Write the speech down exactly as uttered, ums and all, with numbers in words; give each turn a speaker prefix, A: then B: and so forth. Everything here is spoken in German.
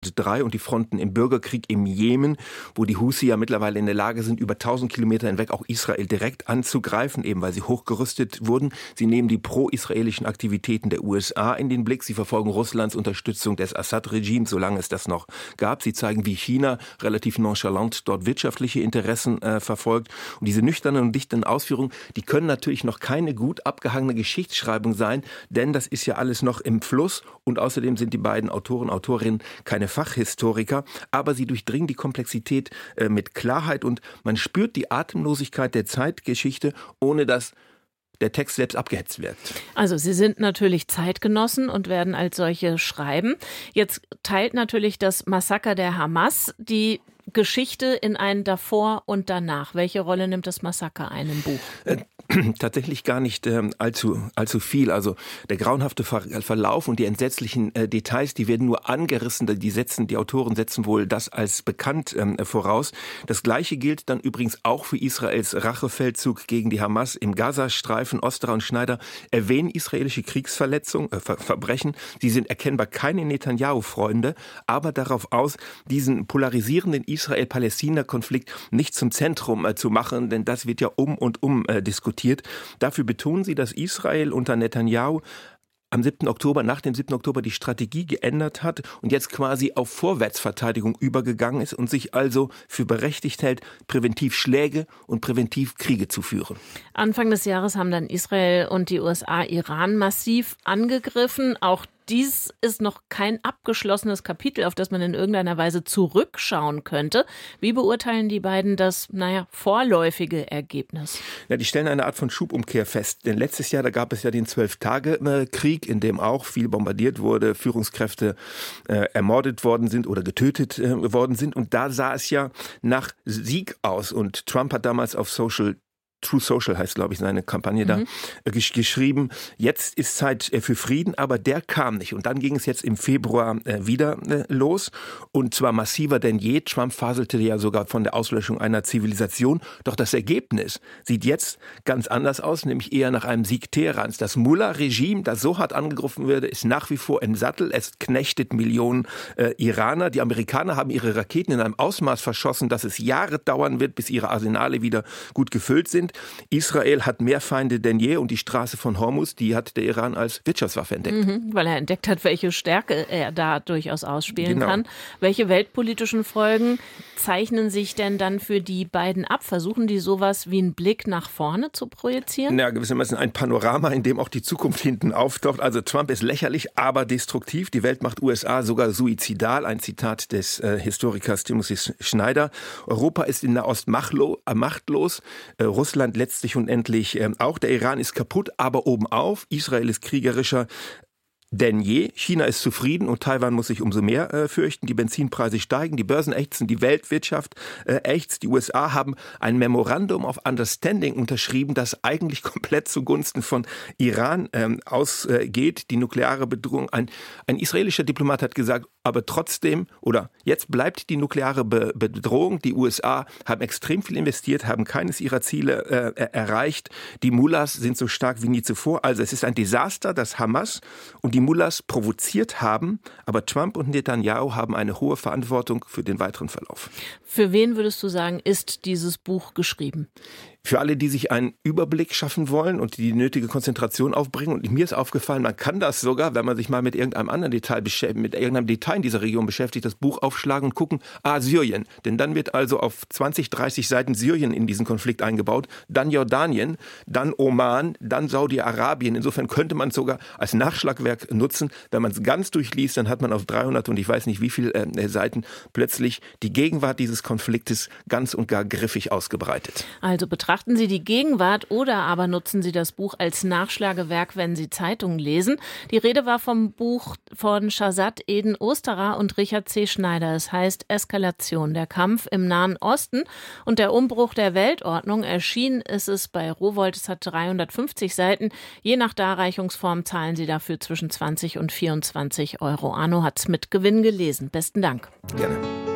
A: zweitausenddrei und die Fronten im Bürgerkrieg im Jemen, wo die Husi ja mittlerweile in der Lage sind, über tausend Kilometer hinweg auch Israel direkt anzugreifen, eben weil sie hochgerüstet wurden. Sie nehmen die pro-israelischen Aktivitäten der U S A in den Blick. Sie verfolgen Russlands Unterstützung des Assad-Regimes, solange es das noch gab. Sie zeigen, wie China relativ nonchalant dort wirtschaftliche Interessen äh, verfolgt. Und diese nüchternen und dichten Ausführungen, die können natürlich noch keine gut abgehangene Geschichtsschreibung sein, denn das ist ja alles noch im Fluss und außerdem sind die beiden Autoren, Autorinnen keine Fachhistoriker, aber sie durchdringen die Komplexität äh, mit Klarheit und man spürt die Atemlosigkeit der Zeitgeschichte, ohne dass der Text selbst abgehetzt wird.
B: Also Sie sind natürlich Zeitgenossen und werden als solche schreiben. Jetzt teilt natürlich das Massaker der Hamas die Geschichte in ein Davor und Danach. Welche Rolle nimmt das Massaker ein im Buch?
A: Äh, tatsächlich gar nicht äh, allzu, allzu viel. Also der grauenhafte Ver- Verlauf und die entsetzlichen äh, Details, die werden nur angerissen. Die setzen, die Autoren setzen wohl das als bekannt ähm, voraus. Das Gleiche gilt dann übrigens auch für Israels Rachefeldzug gegen die Hamas im Gazastreifen. Osterer und Schneider erwähnen israelische Kriegsverletzungen, äh, Ver- Verbrechen. Sie sind erkennbar keine Netanyahu-Freunde, aber darauf aus, diesen polarisierenden Israel-Palästina-Konflikt nicht zum Zentrum äh, zu machen, denn das wird ja um und um äh, diskutiert. Dafür betonen sie, dass Israel unter Netanyahu am siebten Oktober, nach dem siebten Oktober die Strategie geändert hat und jetzt quasi auf Vorwärtsverteidigung übergegangen ist und sich also für berechtigt hält, präventiv Schläge und präventiv Kriege zu führen.
B: Anfang des Jahres haben dann Israel und die U S A Iran massiv angegriffen. Auch dies ist noch kein abgeschlossenes Kapitel, auf das man in irgendeiner Weise zurückschauen könnte. Wie beurteilen die beiden das, naja, vorläufige Ergebnis?
A: Ja, die stellen eine Art von Schubumkehr fest. Denn letztes Jahr, da gab es ja den Zwölf-Tage-Krieg, in dem auch viel bombardiert wurde, Führungskräfte äh, ermordet worden sind oder getötet äh, worden sind. Und da sah es ja nach Sieg aus. Und Trump hat damals auf Social True Social heißt, glaube ich, seine Kampagne da, mhm. gesch- geschrieben, jetzt ist Zeit für Frieden, aber der kam nicht. Und dann ging es jetzt im Februar äh, wieder äh, los und zwar massiver denn je. Trump faselte ja sogar von der Auslöschung einer Zivilisation. Doch das Ergebnis sieht jetzt ganz anders aus, nämlich eher nach einem Sieg Teherans. Das Mullah-Regime, das so hart angegriffen würde, ist nach wie vor im Sattel. Es knechtet Millionen äh, Iraner. Die Amerikaner haben ihre Raketen in einem Ausmaß verschossen, dass es Jahre dauern wird, bis ihre Arsenale wieder gut gefüllt sind. Israel hat mehr Feinde denn je und die Straße von Hormuz, die hat der Iran als Wirtschaftswaffe entdeckt.
B: Mhm, weil er entdeckt hat, welche Stärke er da durchaus ausspielen
A: genau.
B: kann. Welche weltpolitischen Folgen zeichnen sich denn dann für die beiden ab? Versuchen die sowas wie einen Blick nach vorne zu projizieren?
A: Ja, gewissermaßen ein Panorama, in dem auch die Zukunft hinten auftaucht. Also Trump ist lächerlich, aber destruktiv. Die Welt macht U S A sogar suizidal. Ein Zitat des äh, Historikers Timothy Schneider. Europa ist in Nahost machtlo- äh, machtlos. Äh, Russland letztlich und endlich äh, auch. Der Iran ist kaputt, aber obenauf. Israel ist kriegerischer denn je. China ist zufrieden und Taiwan muss sich umso mehr äh, fürchten. Die Benzinpreise steigen, die Börsen ächzen, die Weltwirtschaft äh, ächzt. Die U S A haben ein Memorandum of Understanding unterschrieben, das eigentlich komplett zugunsten von Iran ähm, ausgeht. Äh, die nukleare Bedrohung. Ein, ein israelischer Diplomat hat gesagt, aber trotzdem, oder jetzt bleibt die nukleare Be- Bedrohung. Die U S A haben extrem viel investiert, haben keines ihrer Ziele äh, erreicht. Die Mullahs sind so stark wie nie zuvor. Also es ist ein Desaster, dass Hamas und die Mullahs provoziert haben, aber Trump und Netanyahu haben eine hohe Verantwortung für den weiteren Verlauf.
B: Für wen würdest du sagen, ist dieses Buch geschrieben?
A: Für alle, die sich einen Überblick schaffen wollen und die die nötige Konzentration aufbringen. Und mir ist aufgefallen, man kann das sogar, wenn man sich mal mit irgendeinem anderen Detail beschäftigt, mit irgendeinem Detail in dieser Region beschäftigt, das Buch aufschlagen und gucken, ah, Syrien. Denn dann wird also auf zwanzig, dreißig Seiten Syrien in diesen Konflikt eingebaut, dann Jordanien, dann Oman, dann Saudi-Arabien. Insofern könnte man es sogar als Nachschlagwerk nutzen. Wenn man es ganz durchliest, dann hat man auf dreihundert und ich weiß nicht wie viele äh, Seiten plötzlich die Gegenwart dieses Konfliktes ganz und gar griffig ausgebreitet.
B: Also betrachten Sie die Gegenwart oder aber nutzen Sie das Buch als Nachschlagewerk, wenn Sie Zeitungen lesen. Die Rede war vom Buch von Shahzad Eden Osterer und Richard C. Schneider. Es heißt Eskalation, der Kampf im Nahen Osten und der Umbruch der Weltordnung. Erschienen ist es bei Rowohlt. Es hat dreihundertfünfzig Seiten. Je nach Darreichungsform zahlen Sie dafür zwischen zwanzig und vierundzwanzig Euro. Arno hat es mit Gewinn gelesen. Besten Dank.
A: Gerne.